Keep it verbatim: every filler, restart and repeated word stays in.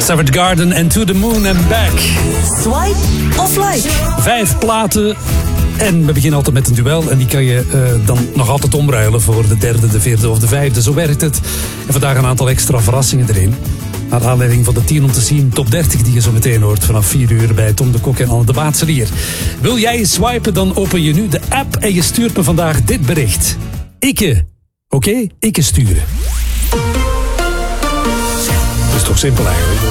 Savage Garden en To The Moon and Back. Swipe of like. Vijf platen. En we beginnen altijd met een duel. En die kan je uh, dan nog altijd omruilen voor de derde, de vierde of de vijfde. Zo werkt het. En vandaag een aantal extra verrassingen erin. Naar aanleiding van de tien om te zien top dertig die je zo meteen hoort vanaf vier uur bij Tom de Kok en Anne de Baatselier. Wil jij swipen, dan open je nu de app en je stuurt me vandaag dit bericht. Ikke. Oké? Okay? Ikke sturen. Dat is toch simpel eigenlijk.